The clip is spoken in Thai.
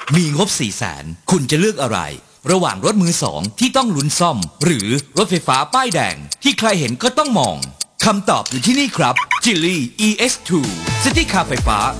มีงบ 400,000 คุณจะเลือกอะไรระหว่างรถมือสองที่ต้องลุ้นซ่อมหรือรถไฟฟ้าป้ายแดงที่ใครเห็นก็ต้องมองคำตอบอยู่ที่นี่ครับ Geely EX2 ซิตี้คาร์ไฟฟ้า